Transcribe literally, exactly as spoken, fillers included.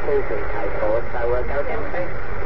T V code forward, so uh, go again, please.